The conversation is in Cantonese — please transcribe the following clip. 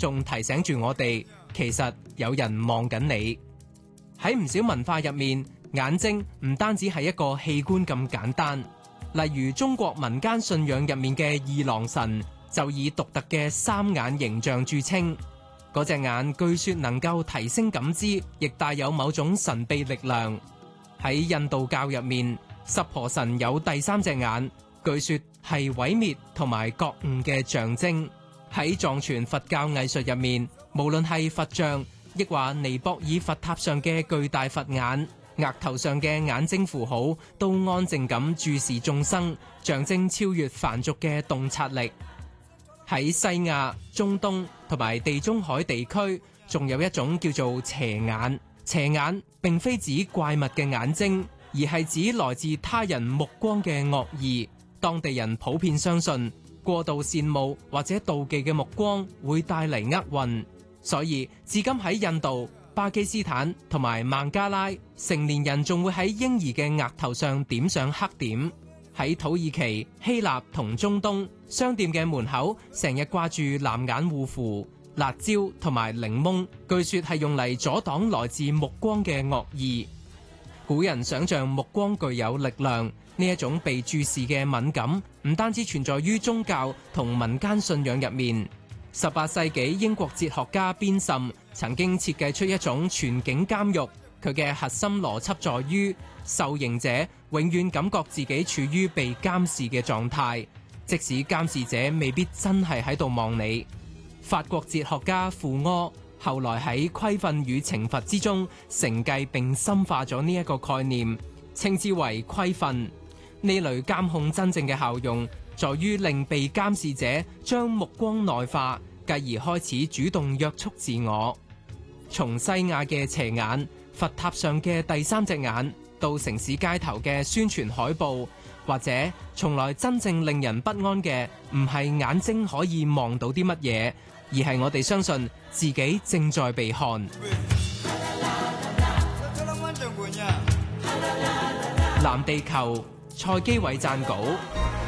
仲提醒住我哋，其實有人望緊你。喺唔少文化入面，眼睛唔單止係一個器官咁簡單。例如中國民間信仰入面嘅二郎神，就以獨特嘅三眼形象著稱。嗰隻眼據說能夠提升感知，亦帶有某種神秘力量。喺印度教入面，濕婆神有第三隻眼，據說係毀滅同埋覺悟嘅象徵。喺藏傳佛教藝術入面，無論係佛像，亦話尼泊爾佛塔上嘅巨大佛眼，額頭上嘅眼睛符號，都安靜咁注視眾生，象徵超越凡俗嘅洞察力。喺西亞、中東同埋地中海地區，仲有一種叫做邪眼。邪眼並非指怪物嘅眼睛，而係指來自他人目光嘅惡意。當地人普遍相信，過度羨慕或者妒忌嘅目光會帶嚟厄運，所以至今喺印度、巴基斯坦同埋孟加拉，成年人仲會喺嬰兒嘅額頭上點上黑點。喺土耳其、希臘同中東，商店嘅門口成日掛住藍眼護符、辣椒同埋檸檬，據說係用嚟阻擋來自目光嘅惡意。古人想象目光具有力量，呢一種被注視嘅敏感，唔單止存在於宗教同民間信仰入面。18世紀英國哲學家邊沁曾經設計出一種全景監獄，佢嘅核心邏輯在於受刑者永遠感覺自己處於被監視嘅狀態，即使監視者未必真係喺度望你。法國哲學家傅柯後來喺規訓與懲罰之中承繼並深化咗呢一個概念，稱之為規訓。呢類監控真正嘅效用在於令被監視者將目光內化，繼而開始主動約束自我。從西亞嘅邪眼、佛塔上嘅第三隻眼，到城市街頭嘅宣傳海報，或者從來真正令人不安嘅唔係眼睛可以望到啲乜嘢，而係我哋相信自己正在被看。藍地球，蔡基偉撰稿。